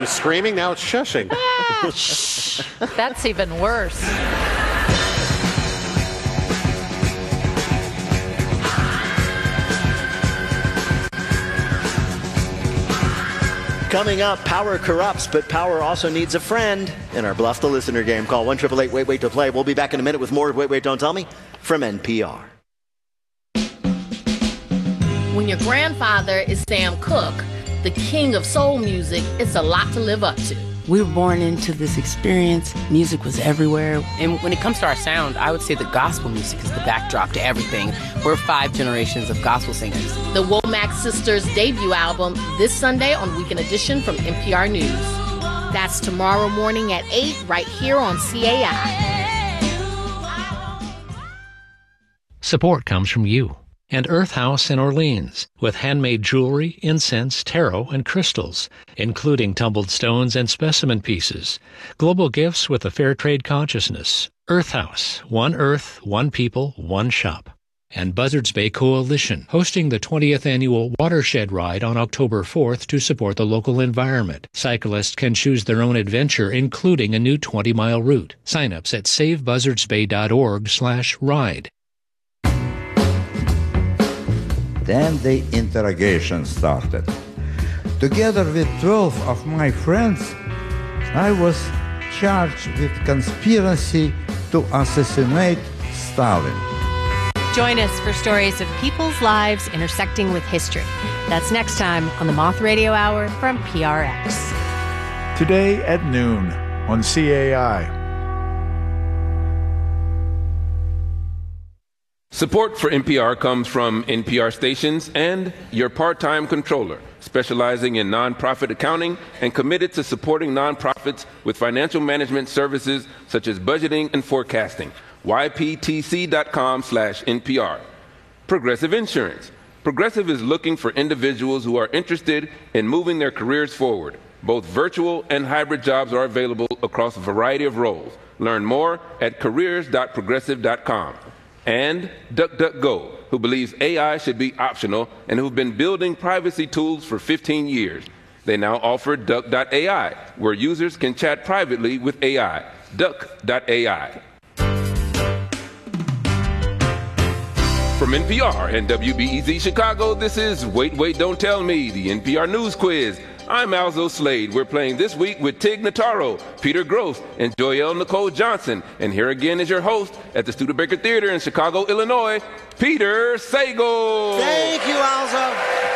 Screaming, now it's shushing. Shh. That's even worse. Coming up, power corrupts, but power also needs a friend. In our Bluff the Listener game, call 1-888-WAIT-WAIT to play. We'll be back in a minute with more of Wait, Wait, Don't Tell Me from NPR. When your grandfather is Sam Cooke, the king of soul music, it's a lot to live up to. We were born into this experience. Music was everywhere. And when it comes to our sound, I would say the gospel music is the backdrop to everything. We're 5 generations of gospel singers. The Womack Sisters' debut album this Sunday on Weekend Edition from NPR News. That's tomorrow morning at 8 right here on CAI. Support comes from you and Earth House in Orleans, with handmade jewelry, incense, tarot, and crystals, including tumbled stones and specimen pieces. Global gifts with a fair trade consciousness. Earth House, one earth, one people, one shop. And Buzzards Bay Coalition, hosting the 20th annual Watershed Ride on October 4th to support the local environment. Cyclists can choose their own adventure, including a new 20-mile route. Sign-ups at savebuzzardsbay.org/ride. Then the interrogation started. Together with 12 of my friends, I was charged with conspiracy to assassinate Stalin. Join us for stories of people's lives intersecting with history. That's next time on the Moth Radio Hour from PRX. Today at noon on CAI. Support for NPR comes from NPR stations and your part-time controller, specializing in nonprofit accounting and committed to supporting nonprofits with financial management services such as budgeting and forecasting. YPTC.com/NPR. Progressive Insurance. Progressive is looking for individuals who are interested in moving their careers forward. Both virtual and hybrid jobs are available across a variety of roles. Learn more at careers.progressive.com. And DuckDuckGo, who believes AI should be optional and who've been building privacy tools for 15 years. They now offer Duck.ai, where users can chat privately with AI. Duck.ai. From NPR and WBEZ Chicago, this is Wait, Wait, Don't Tell Me, the NPR News Quiz. I'm Alzo Slade. We're playing this week with Tig Notaro, Peter Gross, and Joyelle Nicole Johnson. And here again is your host at the Studebaker Theater in Chicago, Illinois, Peter Sagal. Thank you, Alzo.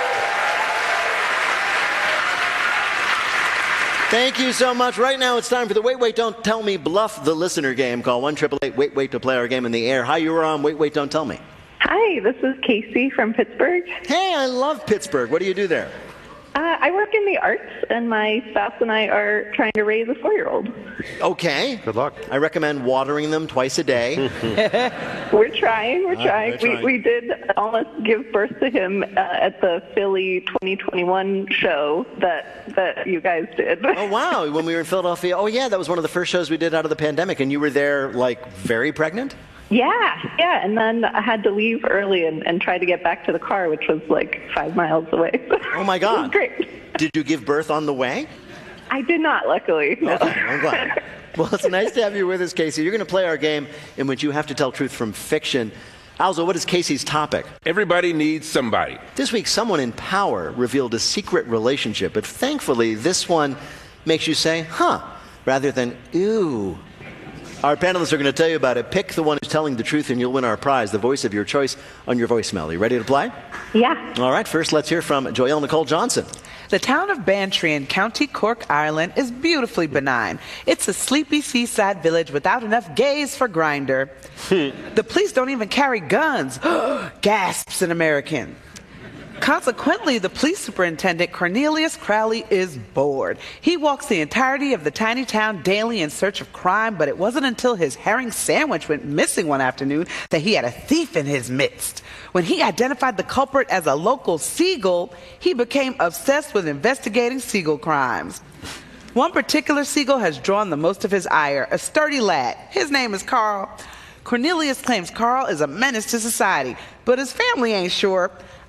Thank you so much. Right now it's time for the Wait, Wait, Don't Tell Me Bluff the Listener game. Call 1-888-WAIT-WAIT to play our game in the air. Hi, you're on Wait, Wait, Don't Tell Me. Hi, this is Casey from Pittsburgh. Hey, I love Pittsburgh. What do you do there? I work in the arts, and my spouse and I are trying to raise a 4-year-old. Okay. Good luck. I recommend watering them twice a day. We're trying. We did almost give birth to him at the Philly 2021 show that you guys did. Oh, wow. When we were in Philadelphia. Oh, yeah, that was one of the first shows we did out of the pandemic, and you were there, like, very pregnant? Yeah, and then I had to leave early and try to get back to the car, which was like 5 miles away. Oh, my God. It was great. Did you give birth on the way? I did not, luckily. No. Okay, I'm glad. Well, it's nice to have you with us, Casey. You're going to play our game in which you have to tell truth from fiction. Alzo, what is Casey's topic? Everybody needs somebody. This week, someone in power revealed a secret relationship, but thankfully, this one makes you say, huh, rather than, ew. Our panelists are going to tell you about it. Pick the one who's telling the truth and you'll win our prize, the voice of your choice on your voicemail. Are you ready to play? Yeah. All right, first let's hear from Joyelle Nicole Johnson. The town of Bantry in County Cork, Ireland is beautifully benign. It's a sleepy seaside village without enough gays for Grindr. The police don't even carry guns. Gasps an American. Consequently, the police superintendent, Cornelius Crowley, is bored. He walks the entirety of the tiny town daily in search of crime, but it wasn't until his herring sandwich went missing one afternoon that he had a thief in his midst. When he identified the culprit as a local seagull, he became obsessed with investigating seagull crimes. One particular seagull has drawn the most of his ire, a sturdy lad. His name is Carl. Cornelius claims Carl is a menace to society, but his family ain't sure.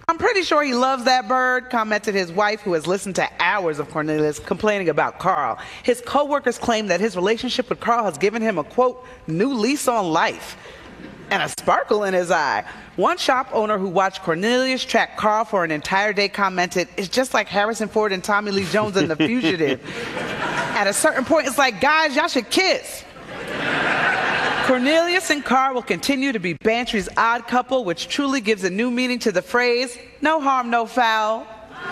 I'm pretty sure he loves that bird, commented his wife, who has listened to hours of Cornelius complaining about Carl. His co-workers claim that his relationship with Carl has given him a, quote, new lease on life and a sparkle in his eye. One shop owner who watched Cornelius track Carl for an entire day commented, it's just like Harrison Ford and Tommy Lee Jones in The Fugitive. At a certain point, it's like, guys, y'all should kiss. Cornelius and Carl will continue to be Bantry's odd couple, which truly gives a new meaning to the phrase, no harm, no foul.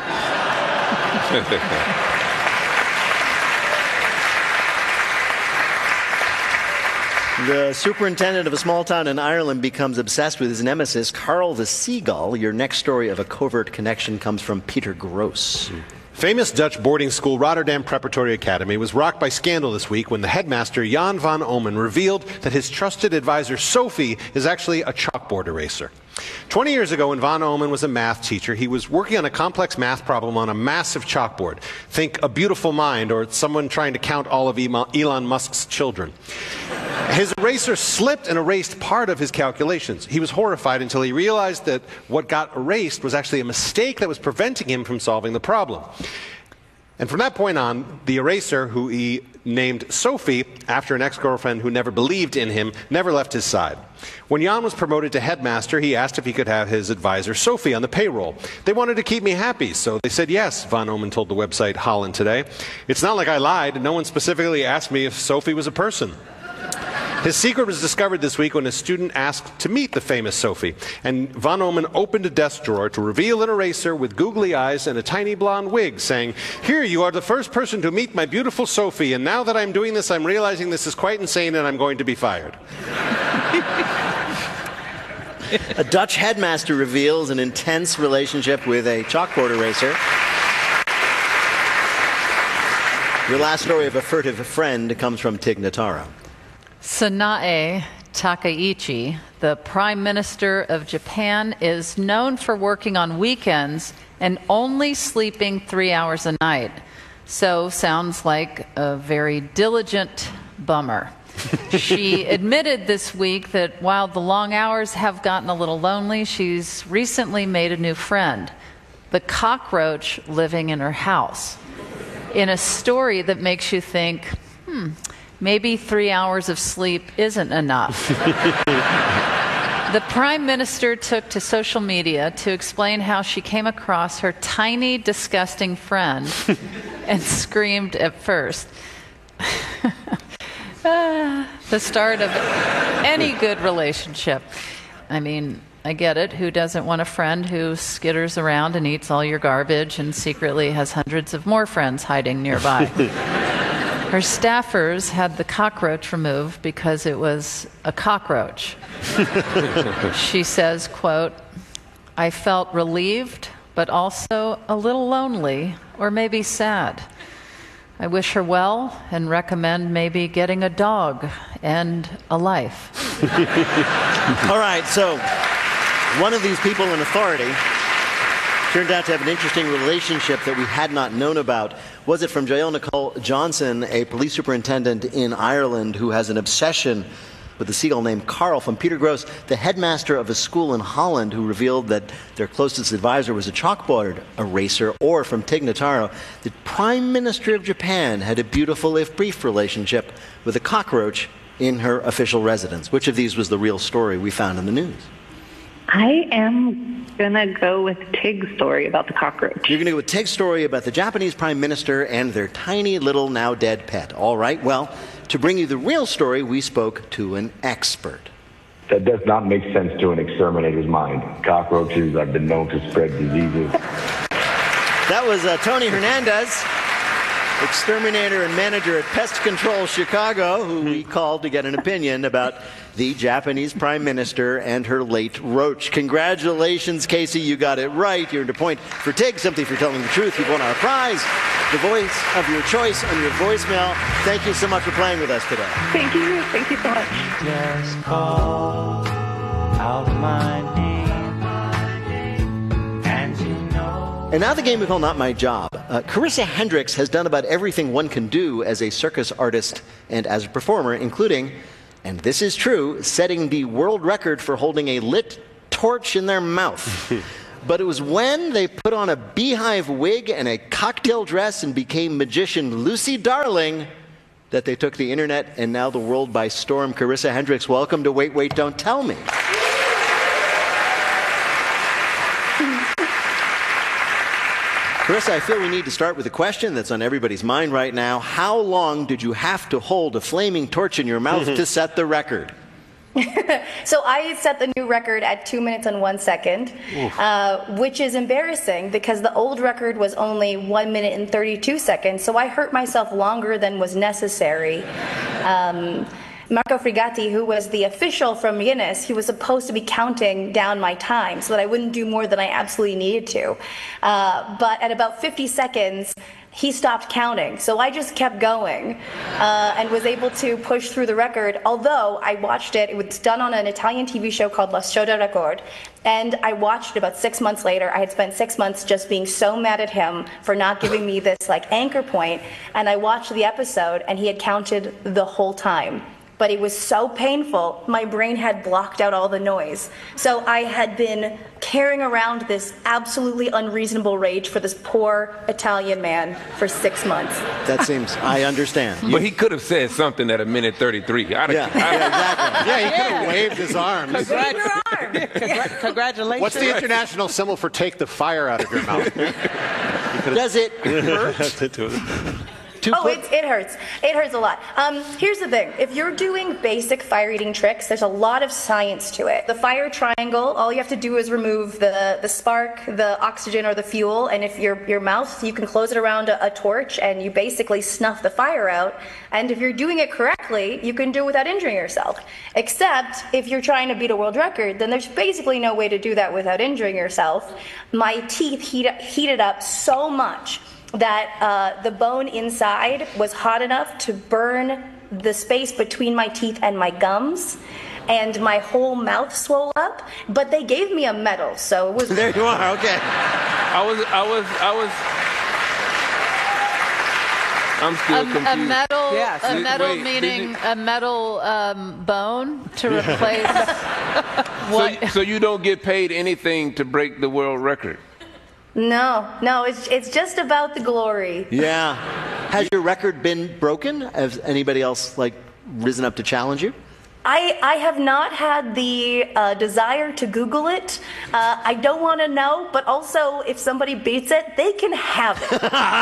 The superintendent of a small town in Ireland becomes obsessed with his nemesis, Carl the Seagull. Your next story of a covert connection comes from Peter Gross. Famous Dutch boarding school Rotterdam Preparatory Academy was rocked by scandal this week when the headmaster, Jan van Omen, revealed that his trusted advisor, Sophie, is actually a chalkboard eraser. 20 years ago, when Van Omen was a math teacher, he was working on a complex math problem on a massive chalkboard. Think A Beautiful Mind, or someone trying to count all of Elon Musk's children. His eraser slipped and erased part of his calculations. He was horrified until he realized that what got erased was actually a mistake that was preventing him from solving the problem. And from that point on, the eraser, who he named Sophie, after an ex-girlfriend who never believed in him, never left his side. When Jan was promoted to headmaster, he asked if he could have his advisor, Sophie, on the payroll. They wanted to keep me happy, so they said yes, Van Omen told the website Holland Today. It's not like I lied. No one specifically asked me if Sophie was a person. His secret was discovered this week when a student asked to meet the famous Sophie, and Van Omen opened a desk drawer to reveal an eraser with googly eyes and a tiny blonde wig, saying, "Here, you are the first person to meet my beautiful Sophie, and now that I'm doing this, I'm realizing this is quite insane and I'm going to be fired." A Dutch headmaster reveals an intense relationship with a chalkboard eraser. Your last story of a furtive friend comes from Tig Notaro. Sanae Takaichi, the Prime Minister of Japan, is known for working on weekends and only sleeping 3 hours a night. So sounds like a very diligent bummer. She admitted this week that while the long hours have gotten a little lonely, she's recently made a new friend, the cockroach living in her house. In a story that makes you think, maybe 3 hours of sleep isn't enough. The Prime Minister took to social media to explain how she came across her tiny, disgusting friend and screamed at first. The start of any good relationship. I mean, I get it. Who doesn't want a friend who skitters around and eats all your garbage and secretly has hundreds of more friends hiding nearby? Her staffers had the cockroach removed because it was a cockroach. She says, quote, "I felt relieved, but also a little lonely, or maybe sad. I wish her well and recommend maybe getting a dog and a life." All right, so one of these people in authority turned out to have an interesting relationship that we had not known about. Was it from Jael Nicole Johnson, a police superintendent in Ireland who has an obsession with a seagull named Carl? From Peter Gross, the headmaster of a school in Holland who revealed that their closest advisor was a chalkboard eraser? Or from Tig Notaro, the Prime Minister of Japan had a beautiful, if brief, relationship with a cockroach in her official residence? Which of these was the real story we found in the news? I am going to go with Tig's story about the cockroach. You're going to go with Tig's story about the Japanese Prime Minister and their tiny little now dead pet. All right, well, to bring you the real story, we spoke to an expert. That does not make sense to an exterminator's mind. Cockroaches have been known to spread diseases. That was Tony Hernandez, exterminator and manager at Pest Control Chicago, who we called to get an opinion about the Japanese Prime Minister and her late roach. Congratulations, Casey. You got it right. You're into point for Tig, something for telling the truth. You've won our prize, the voice of your choice on your voicemail. Thank you so much for playing with us today. Thank you. Thank you so much. Just call out my name, and you know. And now the game we call Not My Job. Carissa Hendricks has done about everything one can do as a circus artist and as a performer, including, and this is true, setting the world record for holding a lit torch in their mouth. But it was when they put on a beehive wig and a cocktail dress and became magician Lucy Darling that they took the internet and now the world by storm. Carissa Hendricks, welcome to Wait, Wait, Don't Tell Me. Carissa, I feel we need to start with a question that's on everybody's mind right now. How long did you have to hold a flaming torch in your mouth to set the record? So I set the new record at 2 minutes and 1 second, which is embarrassing because the old record was only 1 minute and 32 seconds. So I hurt myself longer than was necessary. Marco Frigatti, who was the official from Guinness, he was supposed to be counting down my time so that I wouldn't do more than I absolutely needed to. But at about 50 seconds, he stopped counting. So I just kept going and was able to push through the record. Although I watched it, it was done on an Italian TV show called La Show da Record. And I watched it about 6 months later. I had spent 6 months just being so mad at him for not giving me this like anchor point. And I watched the episode and he had counted the whole time. But it was so painful, my brain had blocked out all the noise. So I had been carrying around this absolutely unreasonable rage for this poor Italian man for 6 months. That seems, I understand. But he could have said something at 1:33. Exactly. Yeah, he could have waved his arms. Congratulations. What's the international symbol for take the fire out of your mouth? Does it hurt? Oh, it hurts. It hurts a lot. Here's the thing. If you're doing basic fire-eating tricks, there's a lot of science to it. The fire triangle, all you have to do is remove the spark, the oxygen, or the fuel, and if your mouth, you can close it around a torch, and you basically snuff the fire out. And if you're doing it correctly, you can do it without injuring yourself. Except if you're trying to beat a world record, then there's basically no way to do that without injuring yourself. My teeth heated up so much that the bone inside was hot enough to burn the space between my teeth and my gums, and my whole mouth swelled up. But they gave me a medal, so it was. There you are. Okay. I'm still confused. A medal, Yes. a medal Wait, meaning a metal bone to replace what? So you don't get paid anything to break the world record? No, it's just about the glory. Yeah. Has your record been broken? Has anybody else risen up to challenge you? I have not had the desire to Google it. I don't want to know, but also if somebody beats it, they can have it.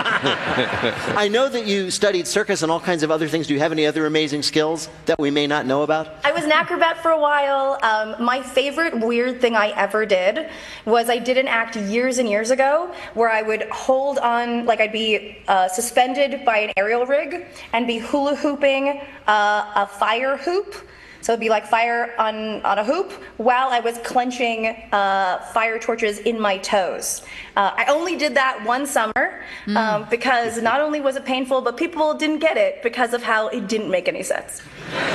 I know that you studied circus and all kinds of other things. Do you have any other amazing skills that we may not know about? I was an acrobat for a while. My favorite weird thing I ever did was I did an act years and years ago where I would hold on, I'd be suspended by an aerial rig and be hula hooping a fire hoop. So it'd be like fire on a hoop while I was clenching fire torches in my toes. I only did that one summer because not only was it painful, but people didn't get it because of how it didn't make any sense.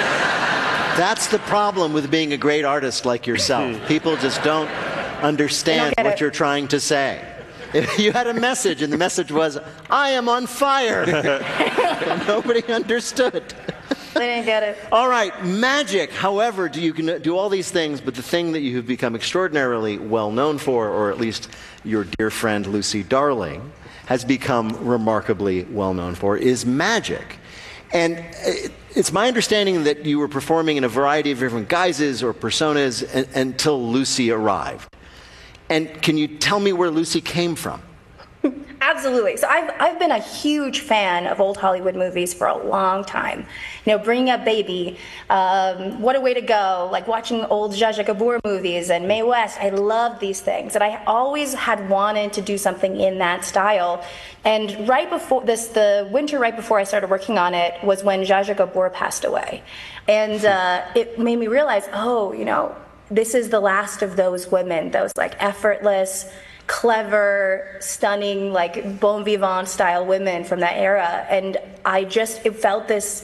That's the problem with being a great artist like yourself. People just don't understand what you're trying to say. If you had a message and the message was, I am on fire, nobody understood. They didn't get it. All right, magic. However, you can do all these things, but the thing that you have become extraordinarily well known for, or at least your dear friend Lucy Darling has become remarkably well known for, is magic. And it's my understanding that you were performing in a variety of different guises or personas until Lucy arrived. And can you tell me where Lucy came from? Absolutely. So I've been a huge fan of old Hollywood movies for a long time. Bringing Up Baby, What a Way to Go, watching old Zsa Zsa Gabor movies and Mae West. I love these things. And I always had wanted to do something in that style. And right before this, the winter right before I started working on it was when Zsa Zsa Gabor passed away. And it made me realize, this is the last of those women, those effortless, clever, stunning, bon vivant style women from that era. And it felt this,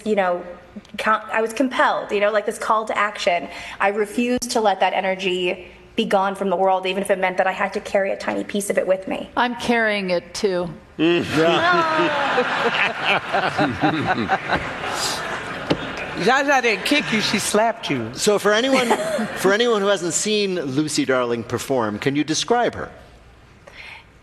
I was compelled, this call to action. I refused to let that energy be gone from the world, even if it meant that I had to carry a tiny piece of it with me. I'm carrying it too. Zsa Zsa didn't kick you, she slapped you. So for anyone who hasn't seen Lucy Darling perform, can you describe her?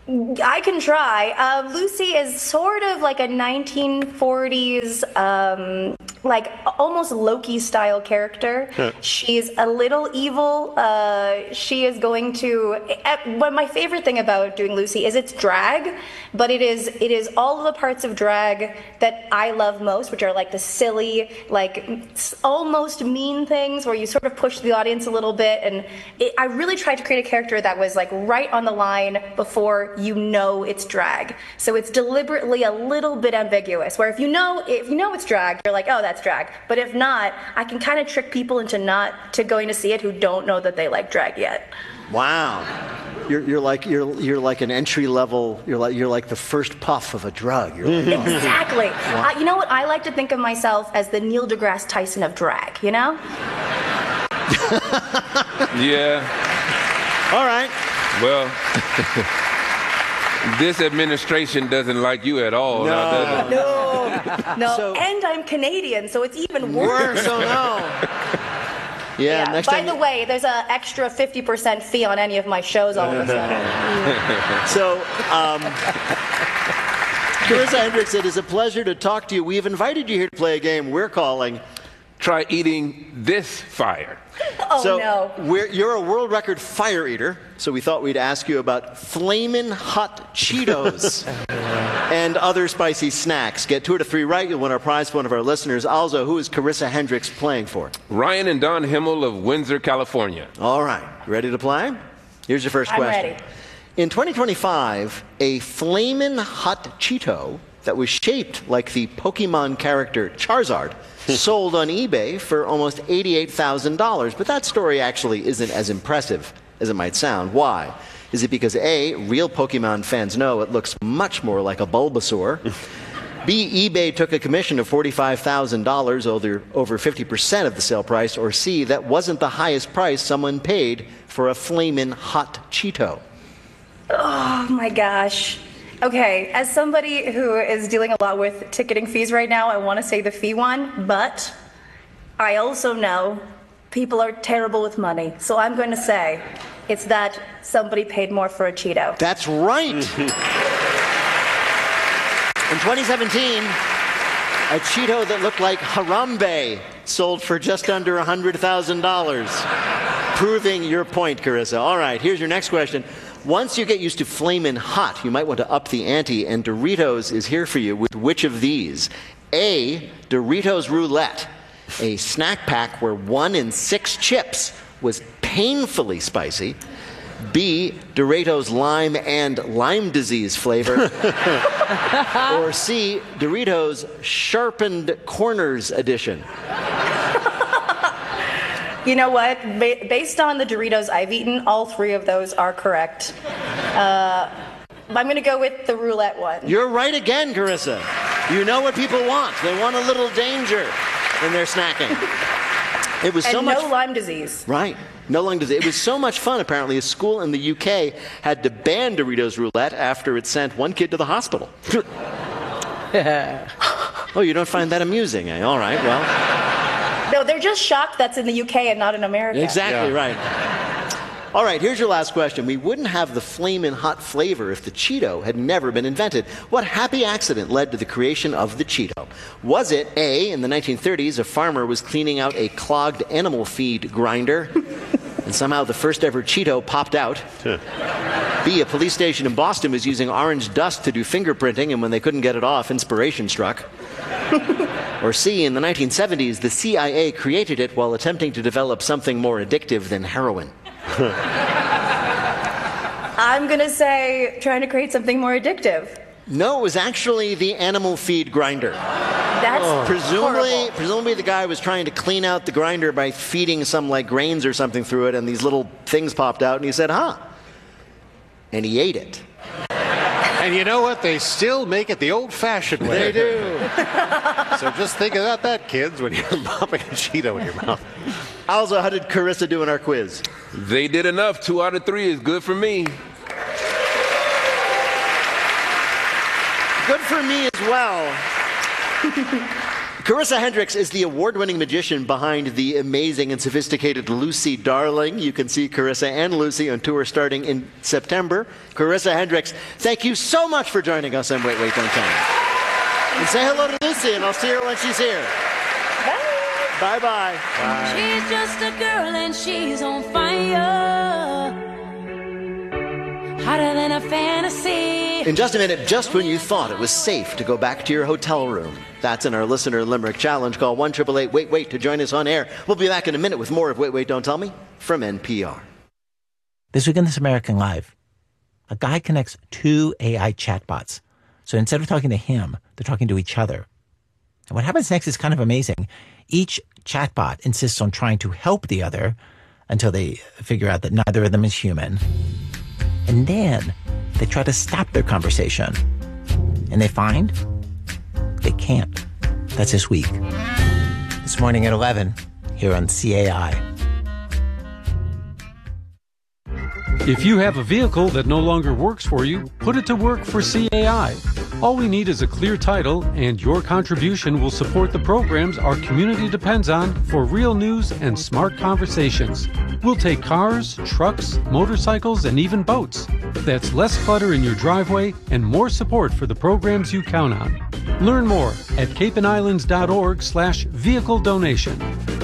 I can try. Lucy is sort of like a 1940s, like almost Loki-style character. Huh. She's a little evil. She is going to. But my favorite thing about doing Lucy is it's drag, but it is all of the parts of drag that I love most, which are like the silly, like almost mean things where you sort of push the audience a little bit. And I really tried to create a character that was like right on the line before you know it's drag. So it's deliberately a little bit ambiguous, where if you know it's drag, you're like, oh, that's drag. But if not, I can kind of trick people into not to going to see it who don't know that they like drag yet. Wow. You're like an entry level. You're like the first puff of a drug. You're like, oh. Exactly. Wow. You know what? I like to think of myself as the Neil deGrasse Tyson of drag. You know? Yeah. All right. Well, this administration doesn't like you at all, now, does it? No. And I'm Canadian, so it's even worse. Oh no. Yeah. Next By time the way, there's an extra 50% fee on any of my shows all of a sudden. So, Carissa Hendricks, it is a pleasure to talk to you. We've invited you here to play a game we're calling Try Eating This Fire. Oh, so no. You're a world record fire eater, so we thought we'd ask you about Flamin' Hot Cheetos and other spicy snacks. Get 2 out of 3 right, you'll win our prize for one of our listeners. Also, who is Carissa Hendricks playing for? Ryan and Don Himmel of Windsor, California. All right, ready to play? Here's your first I'm question. ready. In 2025, a Flamin' Hot Cheeto that was shaped like the Pokemon character Charizard sold on eBay for almost $88,000. But that story actually isn't as impressive as it might sound. Why? Is it because A, real Pokemon fans know it looks much more like a Bulbasaur? B, eBay took a commission of $45,000, over 50% of the sale price? Or C, that wasn't the highest price someone paid for a Flamin' Hot Cheeto? Oh my gosh. Okay, as somebody who is dealing a lot with ticketing fees right now, I want to say the fee one, but I also know people are terrible with money. So I'm going to say it's that somebody paid more for a Cheeto. That's right. In 2017, a Cheeto that looked like Harambe sold for just under $100,000. Proving your point, Carissa. All right, here's your next question. Once you get used to Flamin' Hot, you might want to up the ante, and Doritos is here for you with which of these? A, Doritos Roulette, a snack pack where 1 in 6 chips was painfully spicy. B, Doritos Lime and Lyme disease flavor. Or C, Doritos Sharpened Corners edition. You know what? Based on the Doritos I've eaten, all 3 of those are correct. I'm going to go with the roulette one. You're right again, Carissa. You know what people want. They want a little danger in their snacking. It was so much. No Lyme disease. Right. No Lyme disease. It was so much fun, apparently. A school in the UK had to ban Doritos Roulette after it sent one kid to the hospital. Oh, you don't find that amusing, eh? All right, well. No, they're just shocked that's in the UK and not in America. Exactly right. All right, here's your last question. We wouldn't have the Flamin' Hot flavor if the Cheeto had never been invented. What happy accident led to the creation of the Cheeto? Was it A, in the 1930s, a farmer was cleaning out a clogged animal feed grinder, and somehow the first ever Cheeto popped out? B, a police station in Boston was using orange dust to do fingerprinting, and when they couldn't get it off, inspiration struck. Or C, in the 1970s, the CIA created it while attempting to develop something more addictive than heroin. I'm going to say trying to create something more addictive. No, it was actually the animal feed grinder. That's presumably the guy was trying to clean out the grinder by feeding some like grains or something through it, and these little things popped out, and he said, huh. And he ate it. And you know what? They still make it the old-fashioned way. They do. So just think about that, kids, when you're popping a Cheeto in your mouth. Also, how did Carissa do in our quiz? They did enough. 2 out of 3 is good for me. Good for me as well. Carissa Hendricks is the award-winning magician behind the amazing and sophisticated Lucy Darling. You can see Carissa and Lucy on tour starting in September. Carissa Hendricks, thank you so much for joining us on Wait, Wait, Don't Tell Me. And say hello to Lucy, and I'll see her when she's here. Bye. Bye-bye. Bye. She's just a girl and she's on fire. Hotter than a fantasy. In just a minute, just when you thought it was safe to go back to your hotel room. That's in our Listener Limerick Challenge. Call 1-888-WAIT-WAIT to join us on air. We'll be back in a minute with more of Wait, Wait, Don't Tell Me from NPR. This week in This American Life, a guy connects two AI chatbots. So instead of talking to him, they're talking to each other. And what happens next is kind of amazing. Each chatbot insists on trying to help the other until they figure out that neither of them is human. And then they try to stop their conversation. And they find they can't. That's this week. This morning at 11, here on CAI. If you have a vehicle that no longer works for you, put it to work for CAI. All we need is a clear title, and your contribution will support the programs our community depends on for real news and smart conversations. We'll take cars, trucks, motorcycles, and even boats. That's less clutter in your driveway and more support for the programs you count on. Learn more at capeandislands.org/vehicle donation.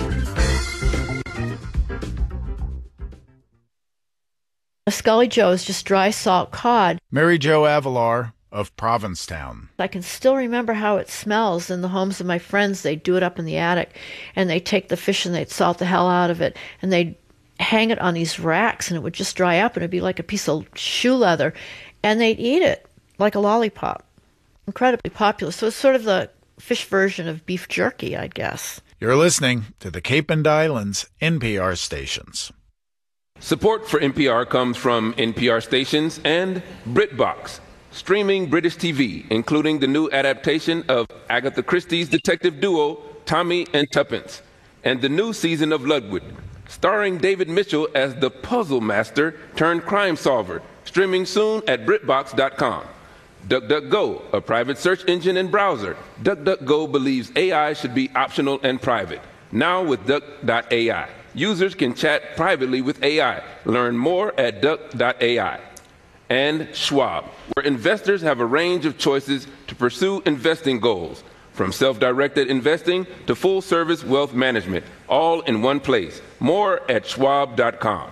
Scully Joe is just dry salt cod. Mary Jo Avalar of Provincetown. I can still remember how it smells in the homes of my friends. They'd do it up in the attic, and they'd take the fish and they'd salt the hell out of it, and they'd hang it on these racks, and it would just dry up, and it'd be like a piece of shoe leather, and they'd eat it like a lollipop. Incredibly popular. So it's sort of the fish version of beef jerky, I guess. You're listening to the Cape and Islands NPR stations. Support for NPR comes from NPR stations and BritBox, streaming British TV, including the new adaptation of Agatha Christie's detective duo, Tommy and Tuppence, and the new season of Ludwig, starring David Mitchell as the puzzle master turned crime solver, streaming soon at BritBox.com. DuckDuckGo, a private search engine and browser. DuckDuckGo believes AI should be optional and private. Now with Duck.ai. Users can chat privately with AI. Learn more at duck.ai. And Schwab, where investors have a range of choices to pursue investing goals, from self-directed investing to full-service wealth management, all in one place. More at schwab.com.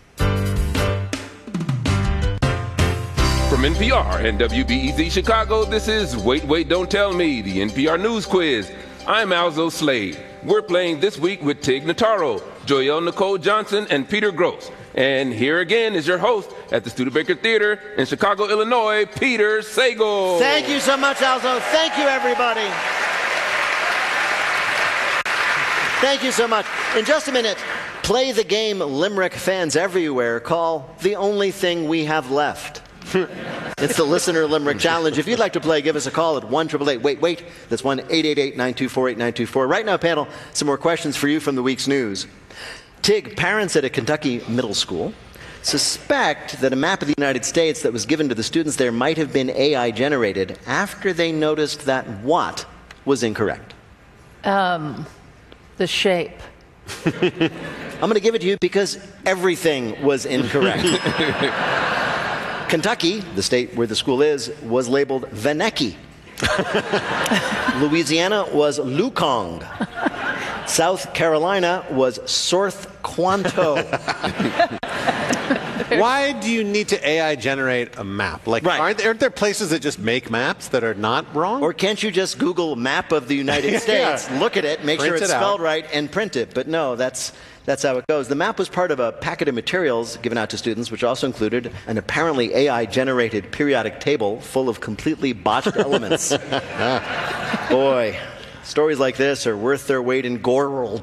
From NPR and WBEZ Chicago, this is Wait, Wait, Don't Tell Me, the NPR News Quiz. I'm Alzo Slade. We're playing this week with Tig Notaro, Joyelle Nicole Johnson, and Peter Gross. And here again is your host at the Studebaker Theater in Chicago, Illinois, Peter Sagal. Thank you so much, Alzo. Thank you, everybody. Thank you so much. In just a minute, play the game Limerick fans everywhere call The Only Thing We Have Left. It's the Listener Limerick Challenge. If you'd like to play, give us a call at 1-888-WAIT-WAIT. That's 1-888-924-8924. Right now, panel, some more questions for you from the week's news. Tig, parents at a Kentucky middle school suspect that a map of the United States that was given to the students there might have been AI generated after they noticed that what was incorrect? The shape. I'm going to give it to you because everything was incorrect. Kentucky, the state where the school is, was labeled Veneki. Louisiana was Lukong. South Carolina was Sorth Quanto. Why do you need to AI generate a map? Like, aren't there places that just make maps that are not wrong? Or can't you just Google map of the United States, look at it, make sure it's spelled right, and print it? But no, that's how it goes. The map was part of a packet of materials given out to students, which also included an apparently AI-generated periodic table full of completely botched elements. Boy, stories like this are worth their weight in gold.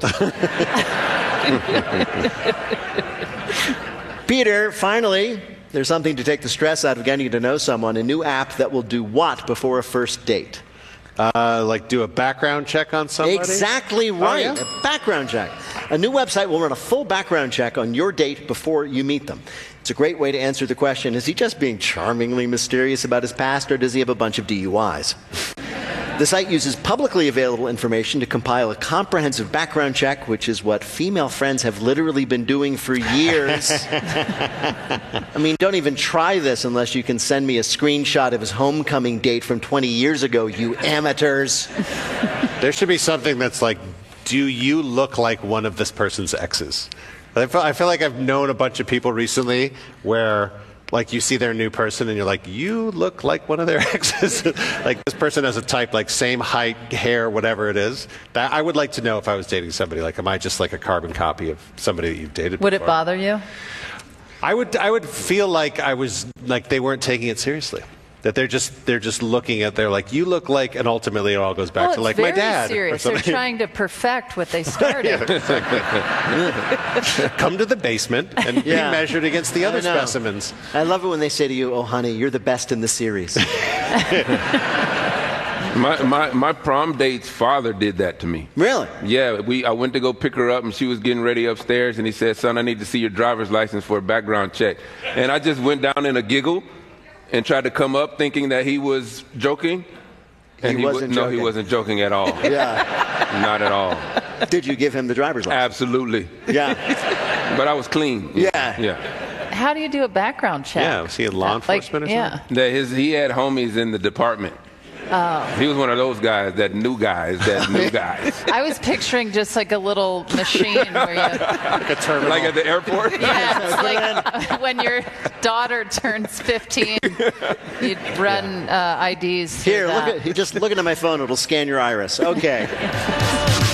Peter, finally, there's something to take the stress out of getting to know someone, a new app that will do what before a first date? Like do a background check on somebody? Exactly right. Oh, yeah? A background check. A new website will run a full background check on your date before you meet them. It's a great way to answer the question, is he just being charmingly mysterious about his past, or does he have a bunch of DUIs? The site uses publicly available information to compile a comprehensive background check, which is what female friends have literally been doing for years. I mean, don't even try this unless you can send me a screenshot of his homecoming date from 20 years ago, you amateurs. There should be something that's like, do you look like one of this person's exes? I feel like I've known a bunch of people recently where, like, you see their new person and you're like, you look like one of their exes. Like, this person has a type, like, same height, hair, whatever it is. That I would like to know if I was dating somebody. Like, am I just like a carbon copy of somebody that you've dated Would before? it bother you? I would feel like I was, like, they weren't taking it seriously. That they're just looking at, they're like, you look like, and ultimately it all goes back to like my dad. Serious. They're trying to perfect what they started. Yeah, exactly. Come to the basement and be measured against the other specimens. I love it when they say to you, oh honey, you're the best in the series. My prom date's father did that to me. Really? Yeah, I went to go pick her up and she was getting ready upstairs and he said, son, I need to see your driver's license for a background check. And I just went down in a giggle and tried to come up thinking that he was joking. And he wasn't joking. No, he wasn't joking at all. Yeah. Not at all. Did you give him the driver's license? Absolutely. Yeah. But I was clean. Yeah. Yeah. How do you do a background check? Yeah, was he in law enforcement or something? Yeah. He had homies in the department. Oh. He was one of those guys that knew guys. I was picturing just like a little machine where you... Like a terminal. Like at the airport? Yeah, it's like when your daughter turns 15, you'd run IDs. Here, just looking at my phone, it'll scan your iris. Okay.